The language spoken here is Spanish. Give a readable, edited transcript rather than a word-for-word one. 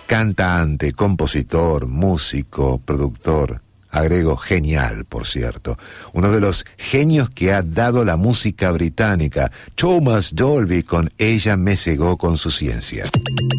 cantante, compositor, músico, productor. Agrego, genial, por cierto. Uno de los genios que ha dado la música británica, Thomas Dolby, con Ella me cegó con su ciencia.